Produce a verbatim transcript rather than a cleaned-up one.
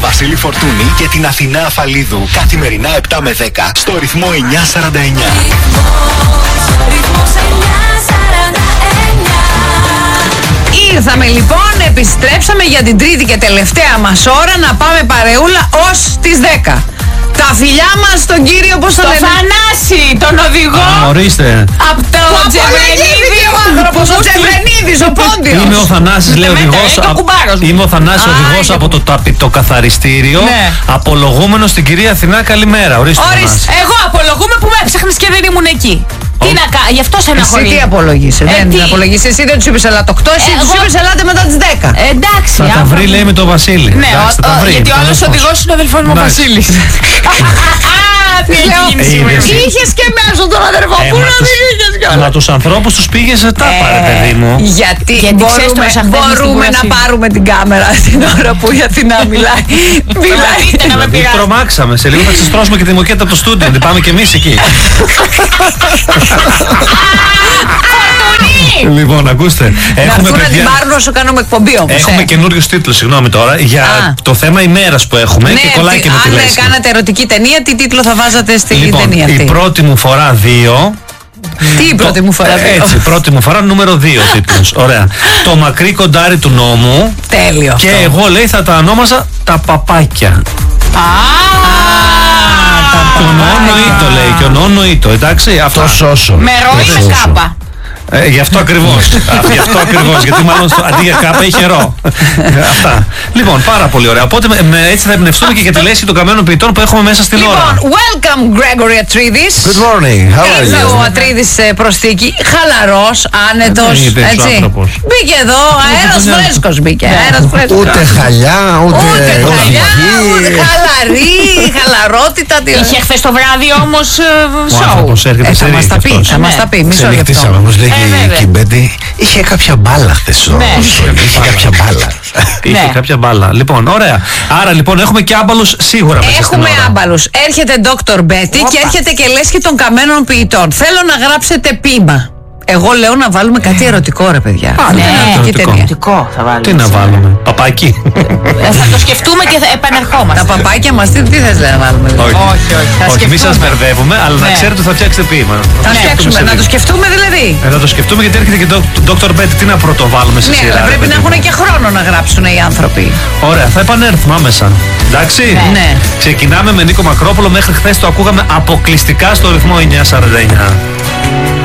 Βασίλη Φορτούνη και την Αθηνά Αφαλίδου. Καθημερινά επτά με δέκα στο ρυθμό εννιά σαράντα εννιά. Ήρθαμε λοιπόν, επιστρέψαμε για την τρίτη και τελευταία μας ώρα να πάμε παρεούλα ως τις δέκα. Τα φιλιά μας στον κύριο, πώς το λένε? Θανάση, τον οδηγό. Α, ορίστε. Από το Τζεβρενίδη. Ο άνθρωπος, ο Τζεβρενίδης, ο Πόντιος. Είμαι ο Θανάσης, λέει οδηγός. Είμαι ο Θανάσης, οδηγός από το ταπητοκαθαριστήριο. Ναι. Απολογούμενος στην κυρία Αθηνά, καλημέρα. Ορίστε. Ορίστε. Εγώ απολογούμε που με έψαχνες και δεν ήμουν εκεί. Τι να κάνω, γι' αυτό σε Εσύ αναχωρεί. τι απολογείσαι? Ε, Δεν τι? απολογείσαι. Εσύ δεν τους είπες ελάτε οκτώ, εσύ Ε, τους εγώ- είπες ελάτε μετά τις δέκα. Ε, εντάξει. Θα τα άμα- βρει, λέει, με τον Βασίλη. Ναι, Εντάξει, ο- θα τα ο- βρει. γιατί ο άλλος αδελφός. οδηγός είναι ο αδελφός μου ο Εντάξει. Βασίλης. Τι Λέω, έγινε σήμερα. είδες. είχες και μέσω τον αδερφό, Ε, πού μα να τους- μην είχες κιόλας. Μα τους ανθρώπους τους πήγες τα πάρε, παιδί μου. Γιατί, Γιατί ξέρεις μπορούμε, το έσαχθες μες στην μπορούμε να κουρασία. πάρουμε την κάμερα την ώρα που η Αθηνά μιλάει. Μιλάει. Δείτε να με Δηλαδή, πειράζει. τρομάξαμε. Σε λίγο θα ξεστρώσουμε και τη μοκέτα από το στούντιο. Δεν πάμε κι εμείς εκεί. Λοιπόν, ακούστε. Να Έχουμε, έρθουν να την παιδιά, πάρουν όσο κάνουμε εκπομπή όμως. έχουμε ε. καινούριους τίτλους, συγγνώμη τώρα, για Α. το θέμα ημέρας που έχουμε Ναι, και κολλάει και με τη αν λέξη. κάνατε ερωτική ταινία, τι τίτλο θα βάζατε στη Λοιπόν, ταινία η αυτή? πρώτη μου φορά δύο. Τι η πρώτη Το- μου φορά? ε, Έτσι, πρώτη μου φορά νούμερο δύο τίτλος. Ωραία. Το μακρύ κοντάρι του νόμου. Τέλειο. Και εγώ, λέει, θα τα ονόμαζα τα παπάκια. Και ο νοονοήτο, λέει, και ο νοονοήτο, εντάξει. Αυτό σώσο. Με ροή ή με κάπα. Ε, γι' αυτό ακριβώς. Α, γι' αυτό ακριβώς. Γιατί μάλλον στο, αντί για κάπα έχει ρο. Αυτά. Λοιπόν, πάρα πολύ ωραία. Οπότε με, με- έτσι θα εμπνευστούμε και για τη λέξη των καμένων ποιητών που έχουμε μέσα στην ώρα. Λοιπόν, welcome Gregory Atreides. Good morning, how are Ήρθε ο you? Ατρίδης ε, προσθήκη, χαλαρός, άνετος, Ε, δεν είναι έτσι. άνθρωπος. Μπήκε εδώ, αέρας φρέσκος μπήκε, αέρας φρέσκος. Ούτε χαλιά, ούτε Ούτε χαλιά, ούτε οδηγή. χαλαρή, χαλαρότητα. τι- Είχε χθες το βράδυ όμως ε, Ο σοου. άνθρωπος έρχεται Ε, σε θα μας τα ρίχτη πει, αυτός. θα μας Ναι. τα πει, μισό λεπτό. Ξενυχτήσαμε, όπως λέγει Ε, η βέβαια. Κιμπέντη. Είχε κάποια μπάλα χθες ο Ναι. Σόλ. Είχε κάποια μπάλα. Είχε Ναι. κάποια μπάλα. Λοιπόν, ωραία. Άρα λοιπόν έχουμε και άμπαλους σίγουρα μέσα στην Έχουμε ώρα. άμπαλους. Έρχεται ντόκτορ Μπέτι και έρχεται και λέσχη των καμένων ποιητών. Θέλω να γράψετε ποίημα. Εγώ λέω να βάλουμε κάτι ερωτικό, ρε παιδιά. Α, Ναι, ναι, ερωτική ερωτικό. ταινία. Ερωτικό θα βάλουμε. Τι να βάλουμε. Παπάκι. Ε, Θα το σκεφτούμε και θα Τα επανερχόμαστε. παπάκια μας, τι, τι θες να βάλουμε? δηλαδή? Όχι. Όχι, όχι. Θα Όχι, μη σας σκεφτούμε. μπερδεύουμε, αλλά να Ναι. ξέρετε ότι θα φτιάξετε ποίημα. Να σκεφτούμε φτιάξουμε, σε να λίγο. το σκεφτούμε δηλαδή. Ε, θα το σκεφτούμε γιατί έρχεται και το ντόκτορ Μπέτι. Τι να πρωτοβάλουμε σε Ναι, σειρά. αλλά ρε πρέπει παιδί να μου. έχουν και χρόνο να γράψουν οι άνθρωποι. Ωραία, θα επανέλθουμε άμεσα. Εντάξει. Ναι. Ξεκινάμε με Νίκο Μακρόπουλο. Μέχρι χθες το ακούγαμε αποκλειστικά στο ρυθμό εννιά σαράντα εννιά.